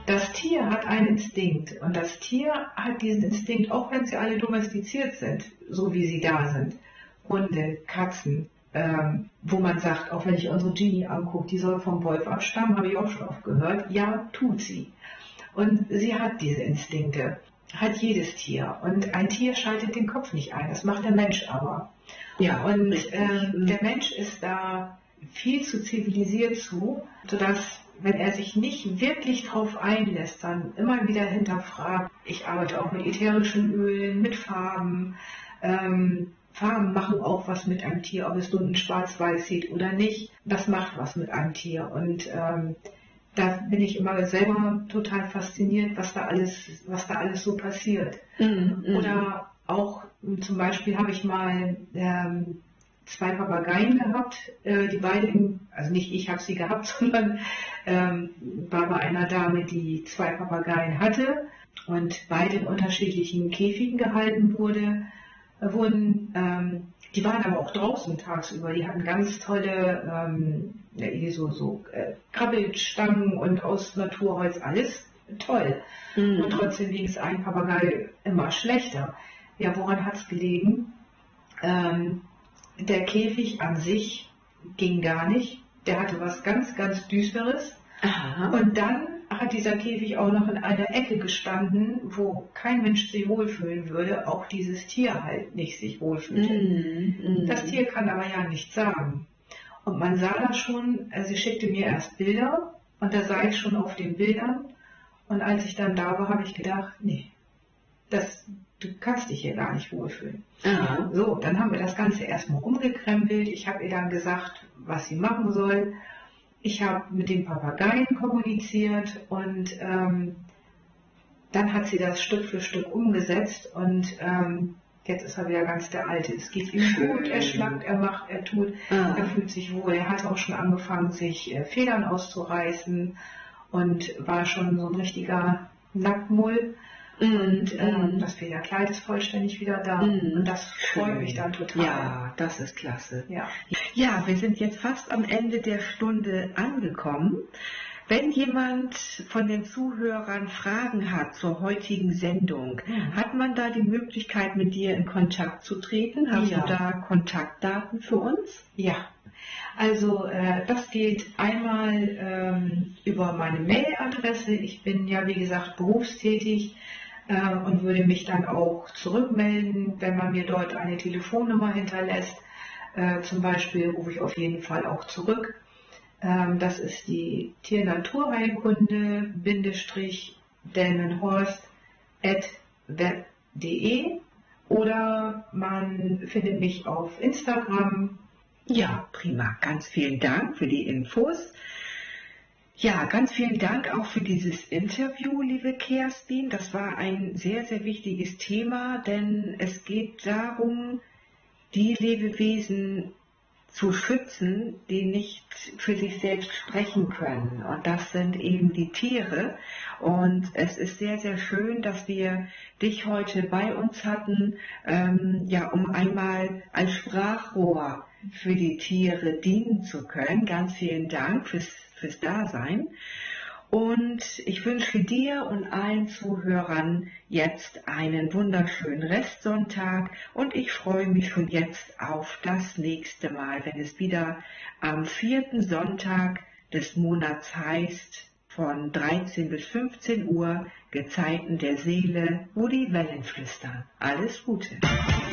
Das Tier hat einen Instinkt und das Tier hat diesen Instinkt, auch wenn sie alle domestiziert sind, so wie sie da sind. Hunde, Katzen, wo man sagt, auch wenn ich unsere Genie angucke, die soll vom Wolf abstammen, habe ich auch schon oft gehört. Ja, tut sie. Und sie hat diese Instinkte, hat jedes Tier. Und ein Tier schaltet den Kopf nicht ein, das macht der Mensch aber. Ja, und der Mensch ist da viel zu zivilisiert zu, sodass, wenn er sich nicht wirklich drauf einlässt, dann immer wieder hinterfragt. Ich arbeite auch mit ätherischen Ölen, mit Farben. Farben machen auch was mit einem Tier, ob es nun in Schwarz-Weiß sieht oder nicht. Das macht was mit einem Tier. Und da bin ich immer selber total fasziniert, was da alles so passiert. Oder auch zum Beispiel habe ich mal 2 Papageien gehabt, die beide, also nicht ich habe sie gehabt, sondern war bei einer Dame, die 2 Papageien hatte und beide in unterschiedlichen Käfigen gehalten wurden. Die waren aber auch draußen tagsüber. Die hatten ganz tolle Krabbelstangen und aus Naturholz, alles toll. Und trotzdem ging es einem Papagei immer schlechter. Ja, woran hat es gelegen? Der Käfig an sich ging gar nicht. Der hatte was ganz, ganz Düsteres. Aha. Und dann hat dieser Käfig auch noch in einer Ecke gestanden, wo kein Mensch sich wohlfühlen würde, auch dieses Tier halt nicht sich wohlfühlte. Das Tier kann aber ja nichts sagen. Und man sah das schon, sie schickte mir erst Bilder und da sah ich schon auf den Bildern. Und als ich dann da war, habe ich gedacht, nee, du kannst dich hier gar nicht wohlfühlen. Aha. So, dann haben wir das Ganze erstmal umgekrempelt. Ich habe ihr dann gesagt, was sie machen soll. Ich habe mit den Papageien kommuniziert und dann hat sie das Stück für Stück umgesetzt und jetzt ist er wieder ganz der Alte. Es geht ihm gut, er schlappt, er macht, er tut, er fühlt sich wohl. Er hat auch schon angefangen, sich Federn auszureißen und war schon so ein richtiger Nacktmull. Und das Federkleid ist vollständig wieder da. Und das freut mich dann total. Ja, das ist klasse. Ja. Ja, wir sind jetzt fast am Ende der Stunde angekommen. Wenn jemand von den Zuhörern Fragen hat zur heutigen Sendung, hat man da die Möglichkeit, mit dir in Kontakt zu treten? Hast du da Kontaktdaten für uns? Ja, also das geht einmal über meine Mailadresse. Ich bin ja, wie gesagt, berufstätig und würde mich dann auch zurückmelden, wenn man mir dort eine Telefonnummer hinterlässt. Zum Beispiel rufe ich auf jeden Fall auch zurück. Das ist die Tiernaturheilkunde-Delmenhorst@web.de oder man findet mich auf Instagram. Ja, prima. Ganz vielen Dank für die Infos. Ja, ganz vielen Dank auch für dieses Interview, liebe Kerstin. Das war ein sehr, sehr wichtiges Thema, denn es geht darum, die Lebewesen zu schützen, die nicht für sich selbst sprechen können. Und das sind eben die Tiere. Und es ist sehr, sehr schön, dass wir dich heute bei uns hatten, um einmal als Sprachrohr für die Tiere dienen zu können. Ganz vielen Dank fürs Dasein. Und ich wünsche dir und allen Zuhörern jetzt einen wunderschönen Restsonntag und ich freue mich schon jetzt auf das nächste Mal, wenn es wieder am 4. Sonntag des Monats heißt, von 13 bis 15 Uhr, Gezeiten der Seele, wo die Wellen flüstern. Alles Gute.